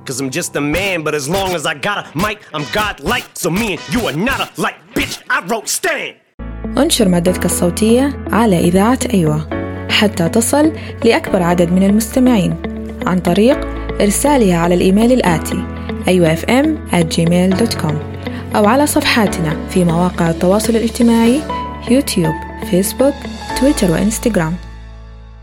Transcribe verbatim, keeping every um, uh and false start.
cause I'm just a man, but as long as I got a mic, I'm godlike. So me and you are not alike, bitch, I wrote Stan. انشر مادتك الصوتية على إذاعة أيوة حتى تصل لأكبر عدد من المستمعين عن طريق إرسالها على الإيميل الآتي أيوة إف إم آت جيميل دوت كوم أو على صفحاتنا في مواقع التواصل الاجتماعي يوتيوب، فيسبوك، تويتر وإنستغرام.